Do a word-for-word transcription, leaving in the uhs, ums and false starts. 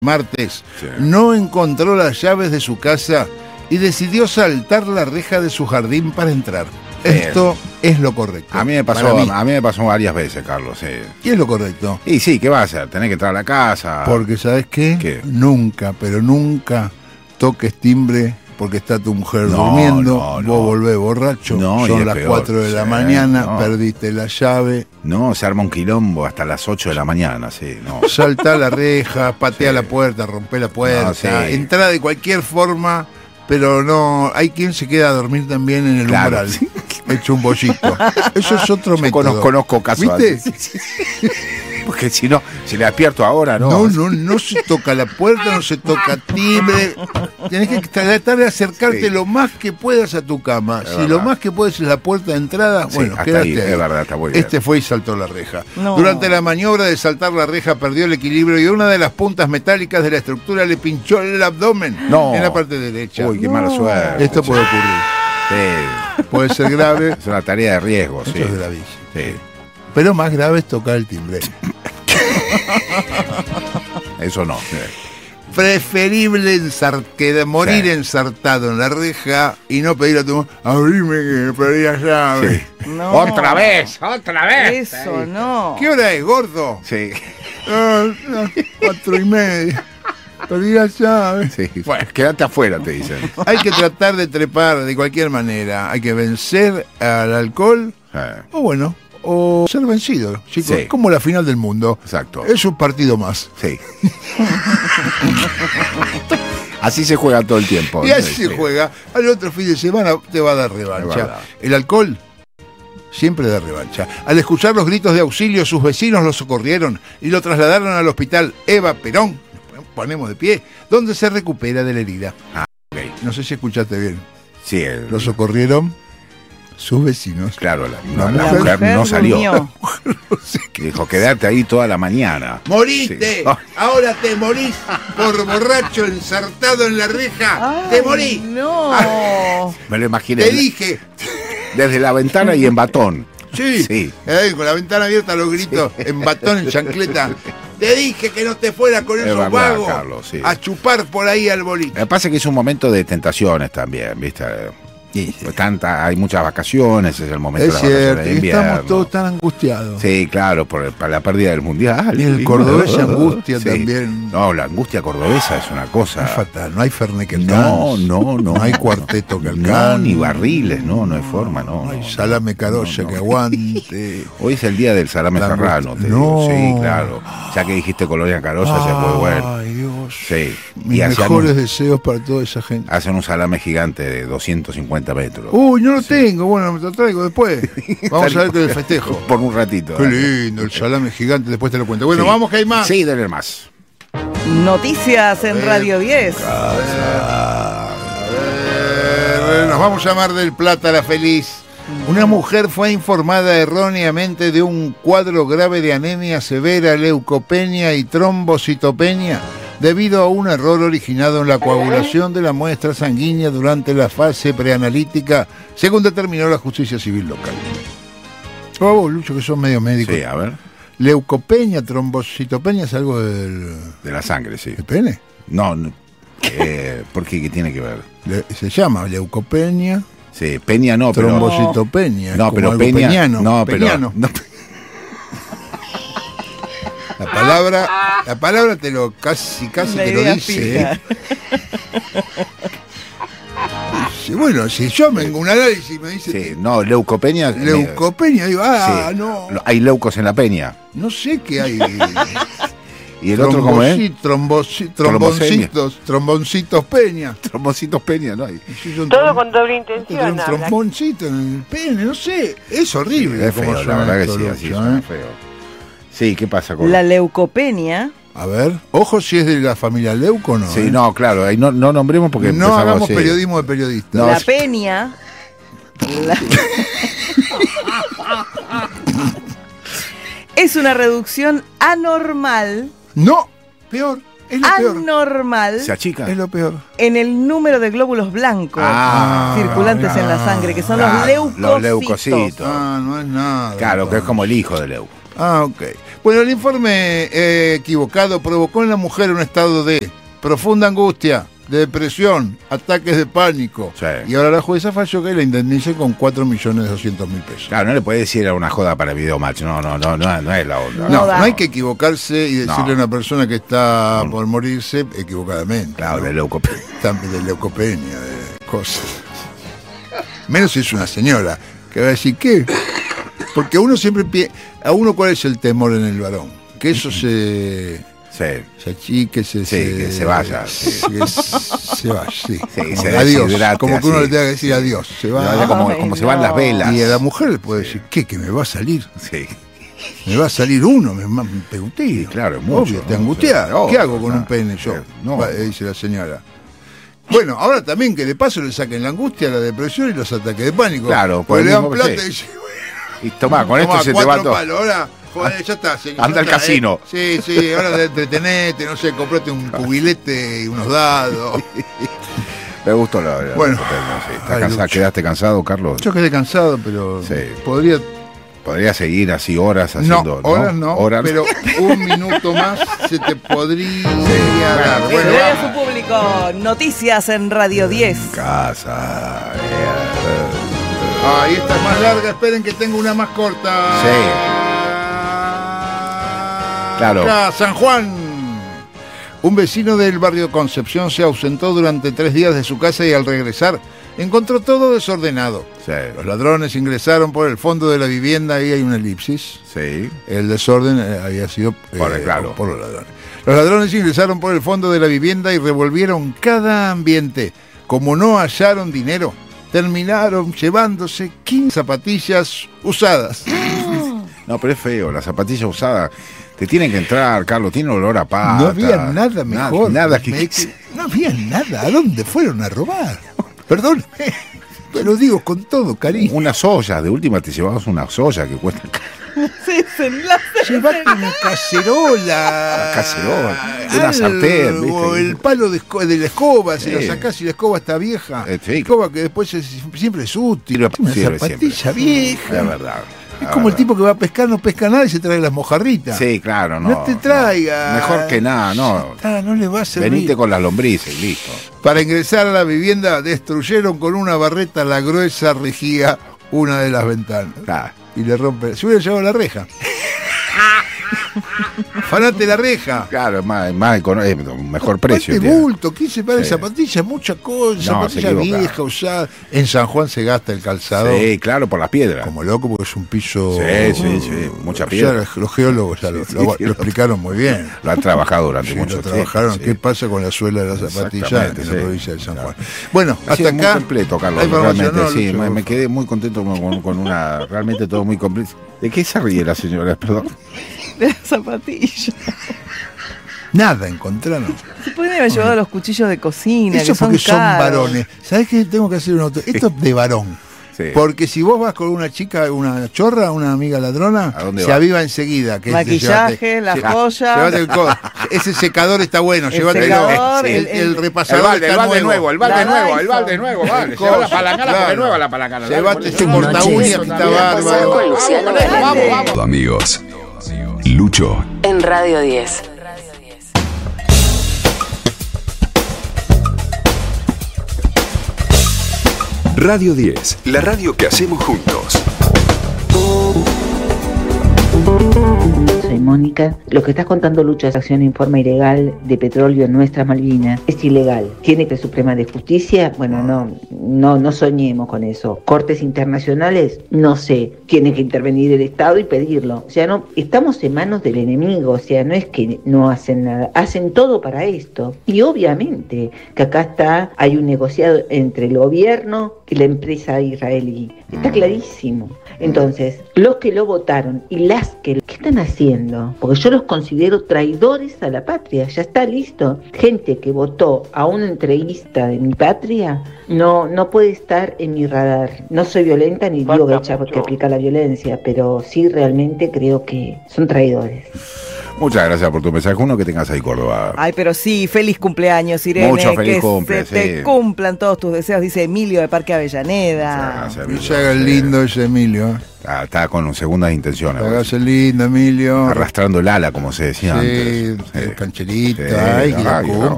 martes, sí. no encontró las llaves de su casa y decidió saltar la reja de su jardín para entrar. Bien. Esto es lo correcto. A mí me pasó, mí. a mí me pasó varias veces, Carlos. Sí. ¿Y es lo correcto? Y sí, ¿qué va a hacer? Tenés que entrar a la casa. Porque, ¿sabes qué? ¿Qué? Nunca, pero nunca toques timbre porque está tu mujer No, durmiendo, no, vos no. volvés borracho, No, y son es las peor. cuatro de la Sí, mañana, no. perdiste la llave, No, se arma un quilombo hasta las ocho de la mañana, sí. No. saltá la reja, patea Sí. la puerta, rompe la puerta, No, sí. entrá de cualquier forma, pero no, hay quien se queda a dormir también en el Claro. umbral, hecho un bollito. Eso es otro Yo método. conozco, conozco casos ¿Viste? así. Porque si no, si le despierto ahora, no. No, no, no se toca la puerta, no se toca timbre. Tenés que tratar de acercarte Sí. lo más que puedas a tu cama. Es si verdad. lo más que puedes es la puerta de entrada, Sí, bueno, hasta quédate ahí, ahí. es verdad, está muy bien. Este fue y saltó la reja. No. Durante la maniobra de saltar la reja perdió el equilibrio y una de las puntas metálicas de la estructura le pinchó el abdomen No. en la parte derecha. Uy, qué No. mala suerte. Esto puede ocurrir. Sí. Puede ser grave, Es una tarea de riesgo, esto sí. es gravísimo. Sí. Pero más grave es tocar el timbre. Eso no. Preferible ensar- que de morir Sí. ensartado en la reja y no pedir a tu mujer, abrime que me perdí la llave. Sí. No. ¡Otra vez! ¡Otra vez! Eso no. ¿Qué hora es, gordo? Sí. Ah, ah, cuatro y media. Perdí la llave. Sí. Bueno, quédate afuera, te dicen. Hay que tratar de trepar de cualquier manera. Hay que vencer al alcohol Eh, o bueno, o ser vencido, chicos. Sí. Como la final del mundo. Exacto. Es un partido más. Sí. Así se juega todo el tiempo. Y así Sí, se sí. juega. Al otro fin de semana te va a dar Es revancha. verdad. El alcohol siempre da revancha. Al escuchar los gritos de auxilio, sus vecinos lo socorrieron y lo trasladaron al hospital Eva Perón, ponemos de pie, donde se recupera de la herida. Ah, ok. No sé si escuchaste bien. Sí, el- Lo socorrieron sus vecinos. claro, la, La la mujer- mujer no salió. durmió. Dijo, quedarte ahí toda la mañana. ¡Moriste! Sí. Oh. Ahora te morís por borracho ensartado en la reja. ¡Te Ay, morís! No. Me lo imaginé. Te dije. Desde la ventana y en batón. Sí, Sí. Eh, con la ventana abierta los gritos, en batón, en chancleta. Te dije que no te fueras con Es esos verdad, vagos Carlos, sí. a chupar por ahí al boliche. Me pasa que es un momento de tentaciones también, ¿viste? Pues tanta, hay muchas vacaciones, es el momento Es de las vacaciones cierto, de y invierno. estamos todos tan angustiados. Sí, claro, por, por la pérdida del mundial. Y el cordobés se angustia también. No, la angustia cordobesa es una cosa. Es fatal, no hay Fernet que No, alcance. no, no. No hay cuarteto que alcance. No, ni barriles, no, no hay forma, no. No hay no, salame carolla no, no. que aguante. Hoy es el día del salame La serrano, angustia. te digo. No. Sí, claro. Ya que dijiste Colonia Carolla, se fue bueno. Ay, Dios. Sí. Mis Y hacían mejores un, deseos para toda esa gente. hacen un salame gigante de doscientos cincuenta metros. Uy, no lo tengo. Bueno, me lo traigo después. Vamos a ver que el festejo. Por un ratito. Qué dale. lindo, el salame gigante, después te lo cuento. Bueno, Sí. vamos que hay más. Sí, dale más. Noticias en Eh, Radio diez. A ver, nos vamos a Mar del Plata, la feliz. Una mujer fue informada erróneamente de un cuadro grave de anemia severa, leucopenia y trombocitopenia debido a un error originado en la coagulación de la muestra sanguínea durante la fase preanalítica, según determinó la justicia civil local. Oh, vos, Lucho, que sos medio médico. Sí, a ver. Leucopenia, trombocitopenia es algo del, De la sangre, sí. del pene. No, no. Eh, ¿Por qué? ¿Qué tiene que ver? Le- se llama leucopenia. Sí, Peña no, pero. Trombocitopenia. es No, como pero algo Peña. peñano, no, pero. peñano. no, La palabra, la palabra te lo casi, casi La te lo idea dice. fija. ¿eh? Sí, bueno, si yo vengo un análisis y me dice sí, no, leucopenia. leucopenia, digo, ah, Sí. no, Hay leucos en la peña. no sé qué hay. ¿Y el otro cómo es? Tromboci- tromboci- Trombocemia. Tromboncitos, tromboncitos peña. Trombocitos peña, ¿no? Hay. Sí, son Todo trom- con doble un intención. habla. tromboncito en el pene, no sé, es horrible. Es cómo feo, la suena verdad que esto, sí, Lucho, así ¿eh? suena feo. Sí, ¿qué pasa con La leucopenia. A ver, ojo si es de la familia Leuco o no. Sí, ¿eh? no, claro, ahí no, no nombremos porque no empezamos hagamos así. periodismo de periodistas. No, la sí. peña. la- es una reducción anormal. No, peor, es lo peor. Anormal. Se achica. Es lo peor. En el número de glóbulos blancos Ah, circulantes en la ah, sangre, que son claro, los leucocitos. los leucocitos. Ah, no es nada. Claro, que es como el hijo de Leu. Ah, ok. Bueno, el informe eh, equivocado provocó en la mujer un estado de profunda angustia, de depresión, ataques de pánico. Sí. Y ahora la jueza falló que la indemnice con cuatro millones doscientos mil pesos. Claro, no le puede decir a una joda para videomatch. No, no, no, no, no es la onda. No, No no, da. hay que equivocarse y decirle No. a una persona que está por morirse equivocadamente. Claro, ¿no? de leucopenia. También de leucopenia, de cosas. Menos si es una señora que va a decir, ¿qué? Porque uno siempre piensa, a uno cuál es el temor en el varón, que eso se, Sí. se achique, se, Sí, que se vaya, sí. sí, que se vaya, sí. Sí, Como se adiós, deshidrate, como que uno así. le tenga que decir adiós, se No, va. ya como, Ay, como se no. van las velas. Y a la mujer le puede decir, ¿qué? Que me va a salir, Sí. me va a salir uno, me, me pregunté. Sí, claro, es mucho, Obvio, te ¿no? angustia. Sí, obvio, ¿Qué hago con claro. un pene yo? No. Va, dice la señora. Bueno, ahora también que de paso le saquen la angustia, la depresión y los ataques de pánico. Claro, por porque el le dan mismo- plata sí. y dice, Y tomá, con tomá, esto se te cuatro va todo. palos, ahora, joder, ya está, señor. Anda ya al está, casino. eh. Sí, sí, ahora de entretenete, no sé, comprate un cubilete y unos dados. Me gustó la verdad. Bueno. Sí. ¿Estás Ay, cansado? Lucho. ¿Quedaste cansado, Carlos? Yo quedé cansado, pero Sí. podría... Podría seguir así horas No, haciendo. horas no, Horas. pero un minuto más se te podría dar. bueno, Bueno, Le doy a vamos. su público noticias en Radio diez. Casa. Ahí esta es más larga, esperen que tengo una más corta. Claro. Acá, San Juan. Un vecino del barrio Concepción se ausentó durante tres días de su casa y al regresar encontró todo desordenado. Sí. Los ladrones ingresaron por el fondo de la vivienda, ahí hay una elipsis. Sí. El desorden eh, había sido eh, Por el- claro. por los ladrones. Los ladrones ingresaron por el fondo de la vivienda y revolvieron cada ambiente. Como no hallaron dinero, terminaron llevándose quince zapatillas usadas. No, pero es feo. La zapatilla usada te tienen que entrar, Carlos. Tiene olor a pata. No había nada mejor. Nada, nada que. Me- No había nada. ¿A dónde fueron a robar? Perdóname. Te lo digo con todo cariño. Unas ollas. De última te llevabas una olla que cuesta. Sí, se enlaza. Llevate una cacerola. Una cacerola, una sartén, ¿viste? O el palo de, esco- de la escoba, si Sí. la sacás y la escoba está vieja. Eh, sí. Escoba que después es- siempre es útil. Sirve- Una sirve zapatilla siempre. vieja. Es verdad. Es como el tipo que va a pescar, no pesca nada y se trae las mojarritas. Sí, claro, no. No te traiga. Mejor que nada, no. Ah, no le va a servir. Venite con las lombrices, listo. Para ingresar a la vivienda destruyeron con una barreta la gruesa rejilla una de las ventanas. Ah, Y le rompe. Se hubiera llevado la reja. Afanate la reja. claro, es más, es más econo- es un mejor precio. Aparte, tiene. bulto, quince pares de Sí. zapatillas, mucha cosa, No, zapatilla se equivoca. vieja, usada. En San Juan se gasta el calzado Sí, claro, por las piedras. como loco porque es un piso. Sí, sí, sí, mucha Ya piedra. los, los geólogos ya lo, Sí, lo- sí, lo lo- explicaron muy bien. Lo han trabajado durante Sí, mucho lo tiempo. trabajaron. sí. ¿Qué pasa con la suela de la zapatilla en la Exactamente, sí. provincia de San Juan? Bueno, Ha sido hasta muy acá. completo, Carlos, la información, realmente, ¿no, sí, Lucho? me, me quedé muy contento con, con- con una, realmente todo muy completo. ¿De qué se ríe la señora? Perdón. De la zapatilla. Nada encontraron. Se pueden haber llevado los cuchillos de cocina, Eso que son porque son caros. varones. ¿Sabes qué? Tengo que hacer un auto. Esto es de varón. Sí. Porque si vos vas con una chica, una chorra, una amiga ladrona, ¿A dónde se va? aviva enseguida. Que es de Maquillaje, llevarte- la lle- joya. llevate el co- ese secador está bueno, El llévatelo. secador, el, el- el el- repasador El balde, el está balde nuevo, el balde La nuevo, el Dyson. balde nuevo, vale. El Lleva la coso, palangana porque claro. es nueva la palangana. dale, Llévate por este eso. corta uña Noches. que está Bien, Pasar bárbaro. con Luciano Vamos, Grande. vamos, vamos. Amigos, Lucho En Radio diez. Radio diez, la radio que hacemos juntos. Soy Mónica. Lo que estás contando, Lucho, es acción en forma ilegal de petróleo en nuestras Malvinas. Es ilegal. ¿Tiene que Suprema de Justicia? Bueno, no, no, no soñemos con eso. Cortes internacionales, no sé. Tiene que intervenir el Estado y pedirlo. O sea, no, estamos en manos del enemigo. O sea, no es que no hacen nada. Hacen todo para esto. Y obviamente que acá está, hay un negociado entre el gobierno y la empresa israelí. Está clarísimo. Entonces, los que lo votaron y las que, ¿qué están haciendo? Porque yo los considero traidores a la patria, ya está listo. Gente que votó a un entreguista de mi patria no, no puede estar en mi radar. No soy violenta ni digo que, echa- que aplica la violencia, pero sí realmente creo que son traidores. Muchas gracias por tu mensaje. Uno que tengas ahí, Córdoba. Ay, pero sí, feliz cumpleaños, Irene. Mucho feliz que cumple, se te sí. cumplan todos tus deseos, dice Emilio de Parque Avellaneda. Muchas gracias, Que Emilio. se haga lindo ese Emilio. Está, está con segundas intenciones. Hágase lindo, Emilio. Arrastrando el ala, como se decía Sí, antes. el cancherito, Sí, ay, que la ay, cumpla.